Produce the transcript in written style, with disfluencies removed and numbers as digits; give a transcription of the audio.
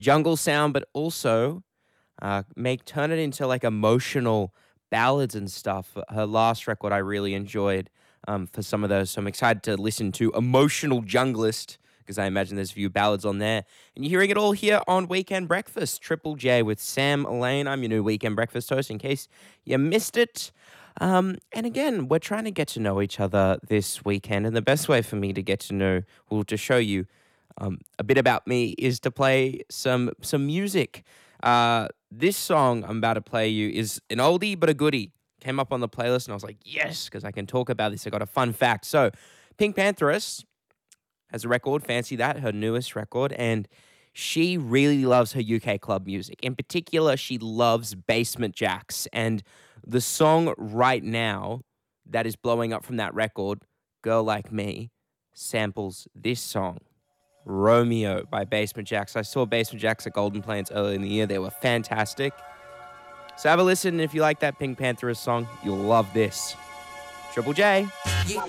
jungle sound, but also make turn it into like emotional ballads and stuff. Her last record I really enjoyed for some of those. So I'm excited to listen to Emotional Junglist because I imagine there's a few ballads on there. And you're hearing it all here on Weekend Breakfast, Triple J with Sam Lane. I'm your new Weekend Breakfast host in case you missed it. And again, we're trying to get to know each other this weekend. And the best way for me to get to know, well, to show you a bit about me is to play some music. This song I'm about to play you is an oldie but a goodie. Came up on the playlist and I was like, yes, because I can talk about this. I got a fun fact. So, Pink Pantheress has a record, Fancy That, her newest record, and she really loves her UK club music. In particular, she loves Basement Jaxx, and the song right now that is blowing up from that record, Girl Like Me, samples this song. Romeo by Basement Jaxx. I saw Basement Jaxx at Golden Plains earlier in the year. They were fantastic. So have a listen. If you like that Pink Pantheress song, you'll love this. Triple J. You